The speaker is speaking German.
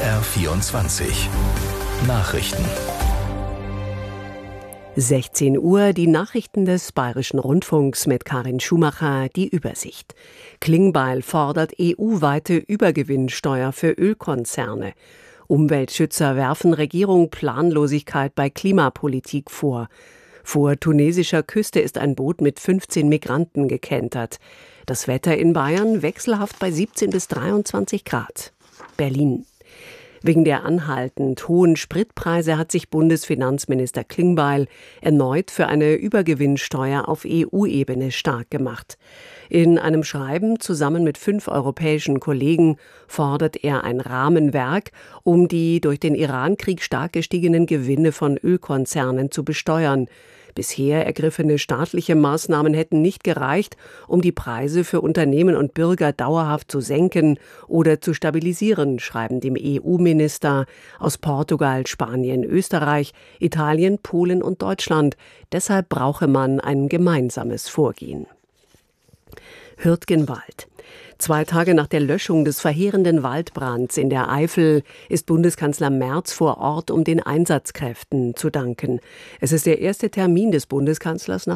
BR24 Nachrichten. 16 Uhr, die Nachrichten des Bayerischen Rundfunks mit Karin Schumacher, die Übersicht. Klingbeil fordert EU-weite Übergewinnsteuer für Ölkonzerne. Umweltschützer werfen Regierung Planlosigkeit bei Klimapolitik vor. Vor tunesischer Küste ist ein Boot mit 15 Migranten gekentert. Das Wetter in Bayern wechselhaft bei 17 bis 23 Grad. Berlin. Wegen der anhaltend hohen Spritpreise hat sich Bundesfinanzminister Klingbeil erneut für eine Übergewinnsteuer auf EU-Ebene stark gemacht. In einem Schreiben zusammen mit 5 europäischen Kollegen fordert er ein Rahmenwerk, um die durch den Irankrieg stark gestiegenen Gewinne von Ölkonzernen zu besteuern. Bisher ergriffene staatliche Maßnahmen hätten nicht gereicht, um die Preise für Unternehmen und Bürger dauerhaft zu senken oder zu stabilisieren, schreiben dem EU-Minister aus Portugal, Spanien, Österreich, Italien, Polen und Deutschland. Deshalb brauche man ein gemeinsames Vorgehen. Hürtgenwald. 2 Tage nach der Löschung des verheerenden Waldbrands in der Eifel ist Bundeskanzler Merz vor Ort, um den Einsatzkräften zu danken. Es ist der erste Termin des Bundeskanzlers nach